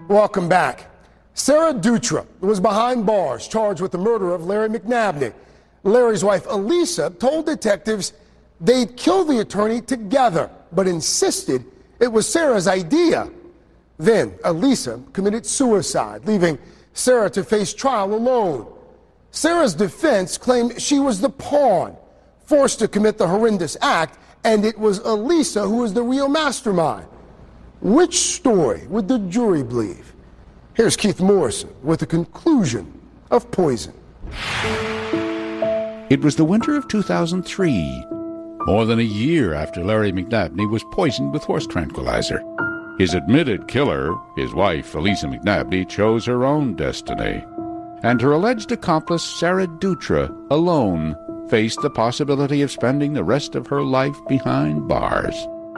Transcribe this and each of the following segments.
Welcome back. Sarah Dutra was behind bars, charged with the murder of Larry McNabney. Larry's wife, Elisa, told detectives they'd kill the attorney together, but insisted it was Sarah's idea. Then, Elisa committed suicide, leaving Sarah to face trial alone. Sarah's defense claimed she was the pawn, forced to commit the horrendous act, and it was Elisa who was the real mastermind. Which story would the jury believe? Here's Keith Morrison with the conclusion of Poison. It was the winter of 2003, more than a year after Larry McNabney was poisoned with horse tranquilizer. His admitted killer, his wife, Elisa McNabney, chose her own destiny. And her alleged accomplice, Sarah Dutra, alone, faced the possibility of spending the rest of her life behind bars.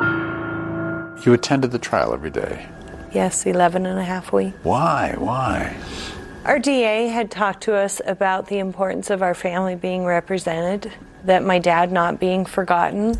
You attended the trial every day? Yes, 11 and a half weeks. Why? Our DA had talked to us about the importance of our family being represented, that my dad not being forgotten.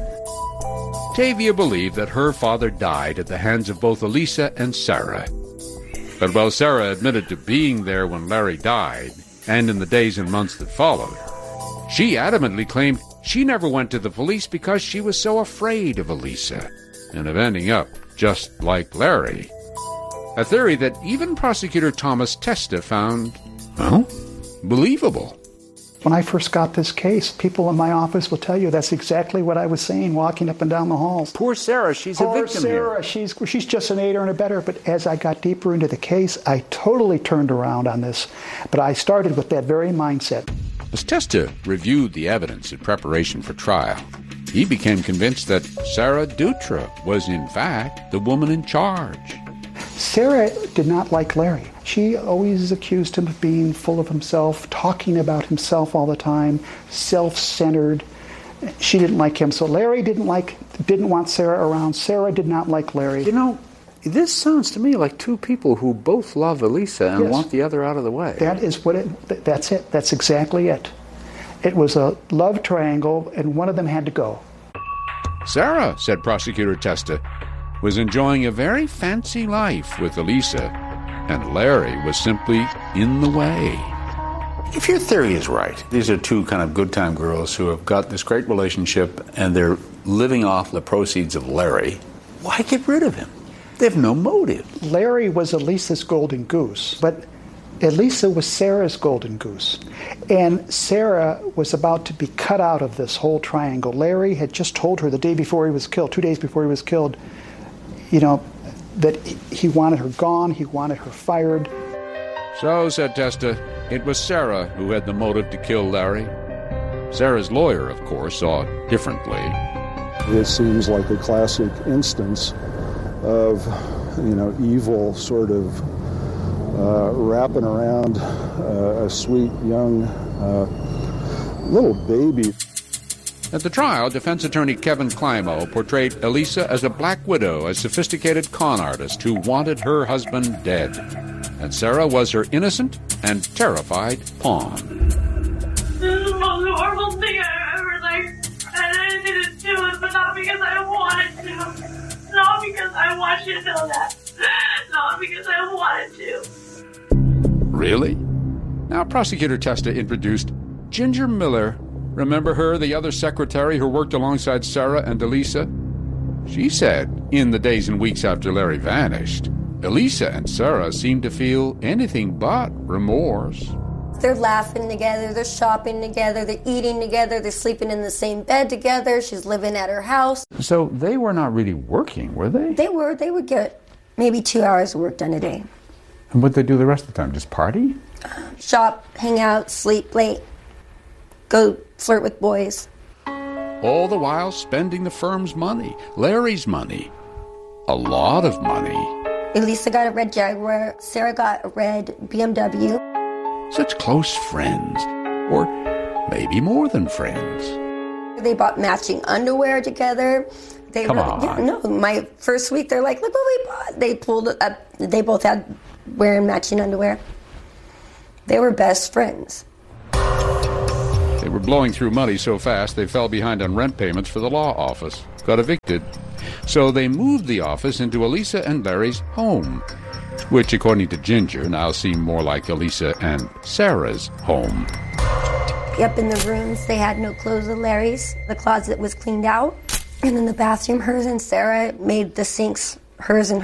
Tavia believed that her father died at the hands of both Elisa and Sarah. But while Sarah admitted to being there when Larry died, and in the days and months that followed, she adamantly claimed she never went to the police because she was so afraid of Elisa, and of ending up just like Larry. A theory that even prosecutor Thomas Testa found, well, believable. When I first got this case, people in my office will tell you that's exactly what I was saying, walking up and down the halls. Poor Sarah, she's a victim Sarah, here. She's just an aider and abetter. But as I got deeper into the case, I totally turned around on this. But I started with that very mindset. As Testa reviewed the evidence in preparation for trial, he became convinced that Sarah Dutra was, in fact, the woman in charge. Sarah did not like Larry. She always accused him of being full of himself, talking about himself all the time, self-centered. She didn't like him, so Larry didn't want Sarah around. Sarah did not like Larry. You know, this sounds to me like two people who both love Elisa and want the other out of the way. That's it. That's exactly it. It was a love triangle, and one of them had to go. Sarah, said prosecutor Testa, was enjoying a very fancy life with Elisa, and Larry was simply in the way. If your theory is right, these are two kind of good time girls who have got this great relationship and they're living off the proceeds of Larry, why get rid of him? They have no motive. Larry was Elisa's golden goose, but Elisa was Sarah's golden goose. And Sarah was about to be cut out of this whole triangle. Larry had just told her the day before he was killed, 2 days before he was killed, that he wanted her gone, he wanted her fired. So, said Testa, it was Sarah who had the motive to kill Larry. Sarah's lawyer, of course, saw it differently. It seems like a classic instance of, evil sort of wrapping around a sweet young little baby. At the trial, defense attorney Kevin Climo portrayed Elisa as a black widow, a sophisticated con artist who wanted her husband dead. And Sarah was her innocent and terrified pawn. This is the most horrible thing I've ever liked. And I didn't do it, but not because I wanted to. Not because I want you to know that. Not because I wanted to. Really? Now, prosecutor Testa introduced Ginger Miller. Remember her, the other secretary who worked alongside Sarah and Elisa? She said, in the days and weeks after Larry vanished, Elisa and Sarah seemed to feel anything but remorse. They're laughing together, they're shopping together, they're eating together, they're sleeping in the same bed together, she's living at her house. So they were not really working, were they? They would get maybe 2 hours of work done a day. And what'd they do the rest of the time, just party? Shop, hang out, sleep late, go flirt with boys. All the while spending the firm's money, Larry's money. A lot of money. Elisa got a red Jaguar, Sarah got a red BMW. Such close friends, or maybe more than friends. They bought matching underwear together. Come on. My first week, they're like, look what we bought. They pulled it up. They both had wearing matching underwear. They were best friends. They were blowing through money so fast they fell behind on rent payments for the law office, got evicted. So they moved the office into Elisa and Larry's home. which, according to Ginger, now seemed more like Elisa and Sarah's home. Up in the rooms, they had no clothes of Larry's. The closet was cleaned out. And in the bathroom, hers and Sarah made the sinks hers and